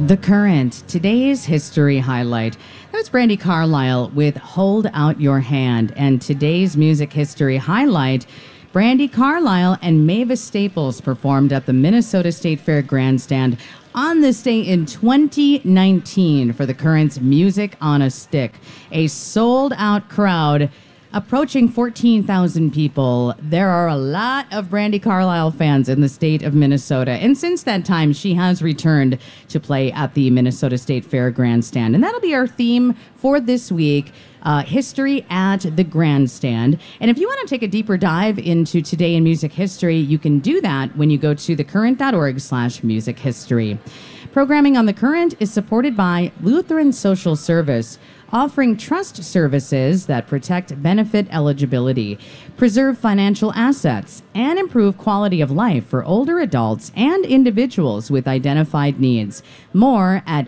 The Current, today's history highlight. That's Brandi Carlile with Hold Out Your Hand. And today's music history highlight, Brandi Carlile and Mavis Staples performed at the Minnesota State Fair Grandstand on this day in 2019 for The Current's Music on a Stick. A sold-out crowd approaching 14,000 people. There are a lot of Brandi Carlile fans in the state of Minnesota. And since that time, she has returned to play at the Minnesota State Fair Grandstand. And that'll be our theme for this week, History at the Grandstand. And if you want to take a deeper dive into today in music history, you can do that when you go to thecurrent.org/music history. Programming on The Current is supported by Lutheran Social Service, offering trust services that protect benefit eligibility, preserve financial assets, and improve quality of life for older adults and individuals with identified needs. More at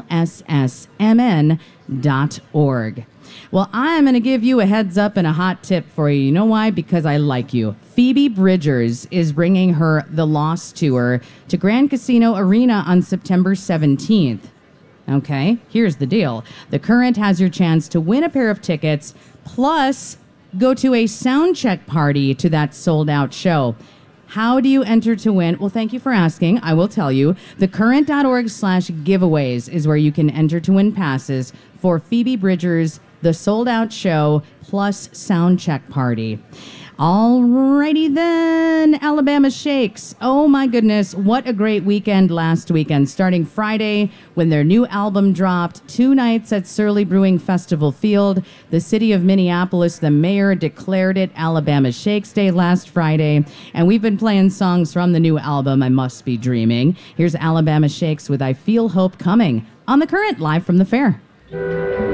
lssmn.org. Well, I'm going to give you a heads up and a hot tip for you. You know why? Because I like you. Phoebe Bridgers is bringing her The Lost Tour to Grand Casino Arena on September 17th. Okay, here's the deal. The Current has your chance to win a pair of tickets, plus go to a sound check party to that sold-out show. How do you enter to win? Well, thank you for asking. I will tell you. Thecurrent.org/giveaways is where you can enter to win passes for Phoebe Bridgers' The Sold Out Show plus sound check party. Alrighty then, Alabama Shakes. Oh my goodness, what a great weekend last weekend. Starting Friday when their new album dropped, 2 nights at Surly Brewing Festival Field. The city of Minneapolis, the mayor declared it Alabama Shakes Day last Friday. And we've been playing songs from the new album, I Must Be Dreaming. Here's Alabama Shakes with I Feel Hope Coming on The Current, live from the fair.